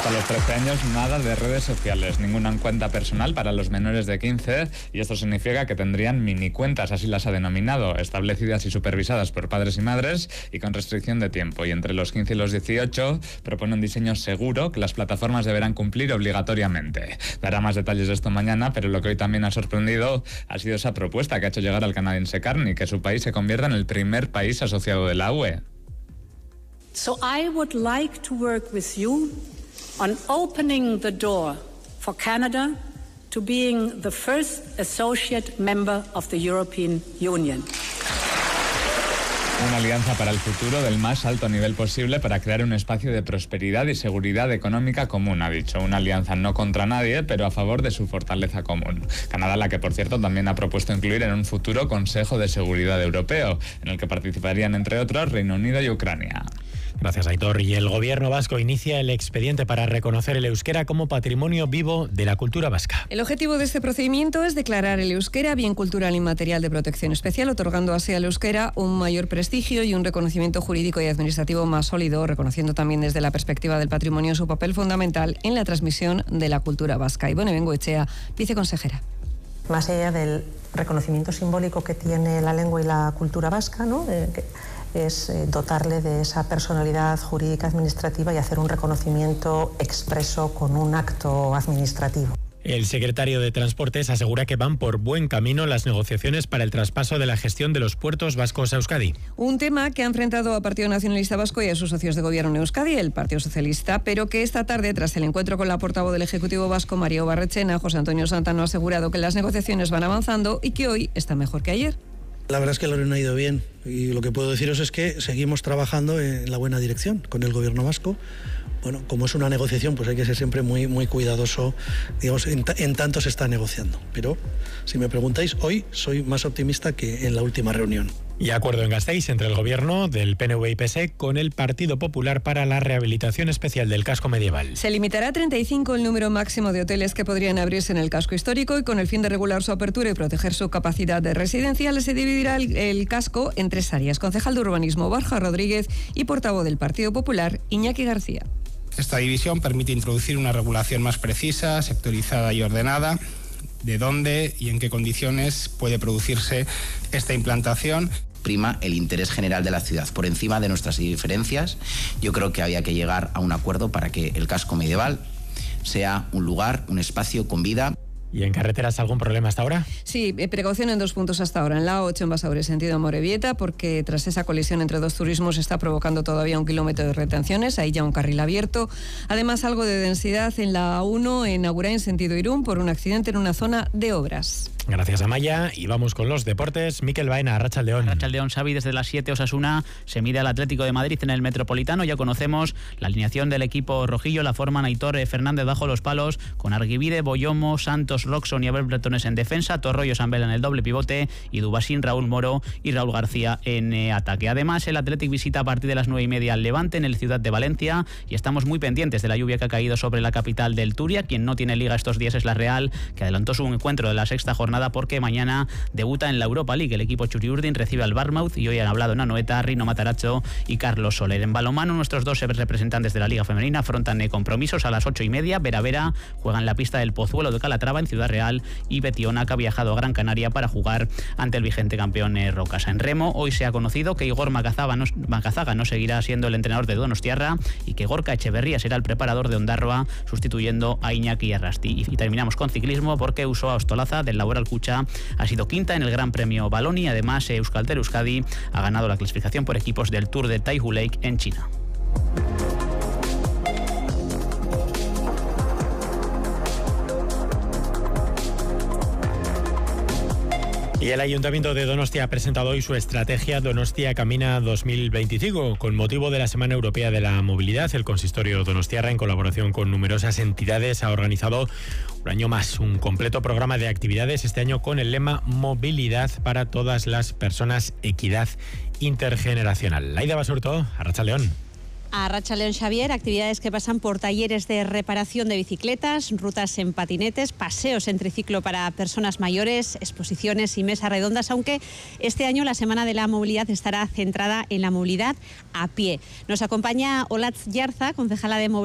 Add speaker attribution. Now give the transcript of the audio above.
Speaker 1: Hasta los 13 años, nada de redes sociales, ninguna cuenta personal para los menores de 15, y esto significa que tendrían mini cuentas, así las ha denominado, establecidas y supervisadas por padres y madres y con restricción de tiempo. Y entre los 15 y los 18 propone un diseño seguro que las plataformas deberán cumplir obligatoriamente. Dará más detalles de esto mañana, pero lo que hoy también ha sorprendido ha sido esa propuesta que ha hecho llegar al canadiense Carney, que su país se convierta en el primer país asociado de la UE.
Speaker 2: So I would like to work with you on opening the door for Canada to being the first associate member of the European Union.
Speaker 1: Una alianza para el futuro del más alto nivel posible para crear un espacio de prosperidad y seguridad económica común, ha dicho. Una alianza no contra nadie, pero a favor de su fortaleza común. Canadá, la que por cierto también ha propuesto incluir en un futuro Consejo de Seguridad Europeo, en el que participarían entre otros Reino Unido y Ucrania.
Speaker 3: Gracias, Aitor. Y el gobierno vasco inicia el expediente para reconocer el euskera como patrimonio vivo de la cultura vasca.
Speaker 4: El objetivo de este procedimiento es declarar el euskera bien cultural inmaterial de protección especial, otorgando así al euskera un mayor prestigio y un reconocimiento jurídico y administrativo más sólido, reconociendo también desde la perspectiva del patrimonio su papel fundamental en la transmisión de la cultura vasca. Ivone Bengoechea, viceconsejera.
Speaker 5: Más allá del reconocimiento simbólico que tiene la lengua y la cultura vasca, ¿no? Es dotarle de esa personalidad jurídica administrativa y hacer un reconocimiento expreso con un acto administrativo.
Speaker 3: El secretario de Transportes asegura que van por buen camino las negociaciones para el traspaso de la gestión de los puertos vascos a Euskadi.
Speaker 4: Un tema que ha enfrentado a Partido Nacionalista Vasco y a sus socios de gobierno en Euskadi, el Partido Socialista, pero que esta tarde, tras el encuentro con la portavoz del Ejecutivo Vasco, María Barrechena, José Antonio Santano ha asegurado que las negociaciones van avanzando y que hoy está mejor que ayer.
Speaker 6: La verdad es que la reunión ha ido bien y lo que puedo deciros es que seguimos trabajando en la buena dirección con el gobierno vasco. Bueno, como es una negociación, pues hay que ser siempre muy cuidadoso, digamos, en tanto se está negociando. Pero si me preguntáis, hoy soy más optimista que en la última reunión.
Speaker 3: Y acuerdo en Gasteiz entre el gobierno del PNV y PSE con el Partido Popular para la rehabilitación especial del casco medieval.
Speaker 4: Se limitará a 35 el número máximo de hoteles que podrían abrirse en el casco histórico y con el fin de regular su apertura y proteger su capacidad de residencial se dividirá el casco en 3 áreas. Concejal de Urbanismo Borja Rodríguez y portavoz del Partido Popular Iñaki García.
Speaker 7: Esta división permite introducir una regulación más precisa, sectorizada y ordenada de dónde y en qué condiciones puede producirse esta implantación.
Speaker 8: Prima el interés general de la ciudad por encima de nuestras diferencias. Yo creo que había que llegar a un acuerdo para que el casco medieval sea un lugar, un espacio con vida.
Speaker 3: ¿Y en carreteras algún problema hasta ahora?
Speaker 4: Sí, precaución en 2 puntos hasta ahora. En la A8 en Basauri, sentido Amorebieta, porque tras esa colisión entre 2 turismos está provocando todavía 1 kilómetro de retenciones, ahí ya un carril abierto. Además, algo de densidad en la A1 en Agurain, sentido Irún, por un accidente en una zona de obras.
Speaker 3: Gracias, Amaya. Y vamos con los deportes. Mikel Baena, Arratsaldeon.
Speaker 9: Arratsaldeon, Xavi, desde las 7 Osasuna se mide al Atlético de Madrid en el Metropolitano. Ya conocemos la alineación del equipo rojillo, la forman Aitor Fernández bajo los palos, con Arguibide, Boyomo, Santos, Roxon y Abel Bretones en defensa, Torroyo, Sambela en el doble pivote y Dubasín, Raúl Moro y Raúl García en ataque. Además, el Athletic visita a partir de las 9:30 al Levante en el Ciudad de Valencia y estamos muy pendientes de la lluvia que ha caído sobre la capital del Turia. Quien no tiene liga estos días es la Real, que adelantó su encuentro de la 6ª jornada porque mañana debuta en la Europa League. El equipo Churiurdin recibe al Bournemouth y hoy han hablado en Anoeta, Rino Matarazzo y Carlos Soler. En balonmano, nuestros 2 representantes de la Liga Femenina afrontan compromisos a las 8:30. Vera juega en la pista del Pozuelo de Calatrava en Ciudad Real y Betionac ha viajado a Gran Canaria para jugar ante el vigente campeón Rocasa. En remo, hoy se ha conocido que Igor Macazaga no seguirá siendo el entrenador de Donostiarra y que Gorka Echeverría será el preparador de Ondarroa, sustituyendo a Iñaki Arrasti. Y terminamos con ciclismo porque Usoa Ostolaza del Laboral Cucha ha sido quinta en el Gran Premio Baloni. Además, Euskaltel Euskadi ha ganado la clasificación por equipos del Tour de Taihu Lake en China.
Speaker 3: Y el Ayuntamiento de Donostia ha presentado hoy su estrategia Donostia Camina 2025. Con motivo de la Semana Europea de la Movilidad, el Consistorio Donostiarra, en colaboración con numerosas entidades, ha organizado un año más un completo programa de actividades, este año con el lema Movilidad para todas las personas, equidad intergeneracional. Laida Basurto, Arratsaldeon.
Speaker 10: Arratsaldeon, Xavier, actividades que pasan por talleres de reparación de bicicletas, rutas en patinetes, paseos en triciclo para personas mayores, exposiciones y mesas redondas, aunque este año la Semana de la Movilidad estará centrada en la movilidad a pie. Nos acompaña Olatz Yarza, concejala de Movilidad